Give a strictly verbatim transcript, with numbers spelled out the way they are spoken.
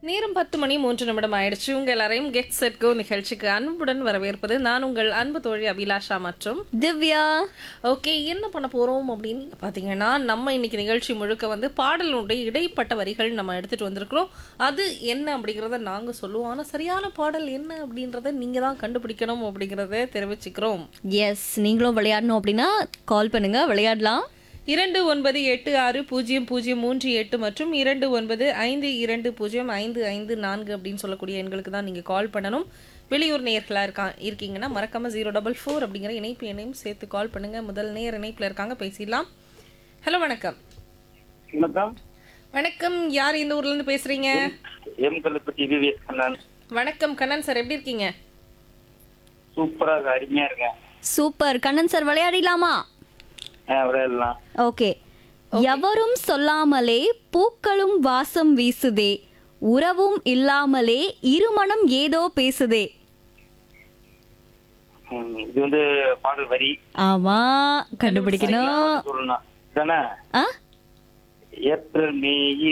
நேரம் பத்து மணி மூன்று நிமிடம் ஆயிடுச்சு. உங்க எல்லாரையும் கெட் செட் கோ நிகழ்ச்சிக்கு அன்புடன் வரவேற்பது நான் உங்கள் அன்பு தோழி அபிலாஷா மற்றும் திவ்யா. ஓகே, என்ன பண்ண போறோம் அப்படின்னு பாத்தீங்கன்னா, நம்ம இன்னைக்கு நிகழ்ச்சி முழுக்க வந்து பாடலுடைய இடைப்பட்ட வரிகள் நம்ம எடுத்துட்டு வந்திருக்கிறோம். அது என்ன அப்படிங்கறத நாங்க சொல்லுவோம். ஆனா சரியான பாடல் என்ன அப்படின்றத நீங்க தான் கண்டுபிடிக்கணும் அப்படிங்கறத தெரிவிச்சுக்கிறோம். எஸ், நீங்களும் விளையாடணும் அப்படின்னா கால் பண்ணுங்க, விளையாடலாம். இரண்டு ஒன்பது எட்டு ஆறு பூஜ்ஜியம் பூஜ்ஜியம் மூன்று எட்டு மற்றும் இரண்டு ஒன்பது ஐந்து இரண்டு பூஜ்ஜியம் ஐந்து ஐந்து நான்கு அப்படின்னு சொல்லக்கூடிய எண்களுக்கு தான் நீங்கள் கால் பண்ணணும். வெளியூர் நேயர்களாக இருக்கா இருக்கீங்கன்னா மறக்காம ஜீரோ டபுள் ஃபோர் அப்படிங்கிற இணைப்பு எண்ணையும் சேர்த்து கால் பண்ணுங்க. முதல் நேர் இணைப்பில் இருக்காங்க, பேசிடலாம். ஹலோ, வணக்கம். வணக்கம். வணக்கம், யார் இந்த ஊர்ல இருந்து பேசுறீங்க? எம் கல்லுப்பட்டி விவேக் கண்ணன். வணக்கம் கண்ணன் சார், எப்படி இருக்கீங்க? சூப்பராக அருமையா இருக்கேன். Super Kannan sir, விளையாடிடலாமா? விளையாடலாம். ஓகே. எவரும் சொல்லாமலே பூக்களும் வாசம் வீசுதே, உறவும் இல்லாமலே இருமனம் ஏதோ பேசுதே. ம், இது வந்து பாடல் வரி ஆமா, கண்டுபிடிக்கணும். சொல்லணும் தானே? ஆ ஏப்ரல் மே